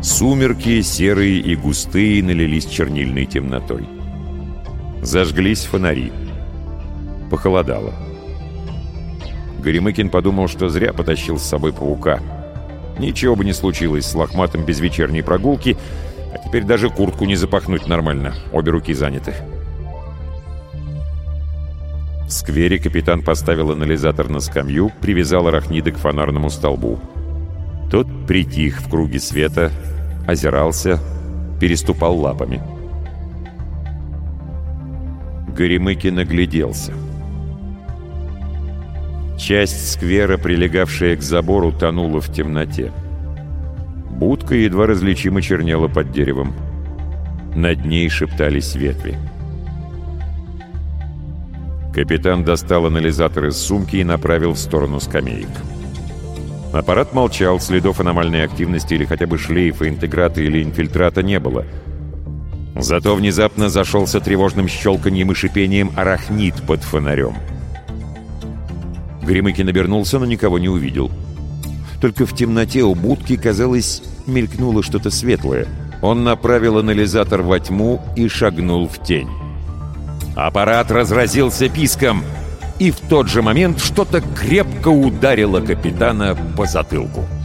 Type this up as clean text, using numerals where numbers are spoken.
Сумерки, серые и густые, налились чернильной темнотой. Зажглись фонари. Похолодало. Горемыкин подумал, что зря потащил с собой паука. Ничего бы не случилось с лохматым без вечерней прогулки, а теперь даже куртку не запахнуть нормально, обе руки заняты. В сквере капитан поставил анализатор на скамью, привязал арахнида к фонарному столбу. Тот притих в круге света, озирался, переступал лапами. Горемыкин огляделся. Часть сквера, прилегавшая к забору, тонула в темноте. Будка едва различимо чернела под деревом. Над ней шептались ветви. Капитан достал анализатор из сумки и направил в сторону скамеек. Аппарат молчал, следов аномальной активности или хотя бы шлейфа, интеграта или инфильтрата не было. Зато внезапно зашелся тревожным щелканьем и шипением арахнид под фонарем. Горемыкин обернулся, но никого не увидел. Только в темноте у будки, казалось, мелькнуло что-то светлое. Он направил анализатор во тьму и шагнул в тень. Аппарат разразился писком, и в тот же момент что-то крепко ударило капитана по затылку.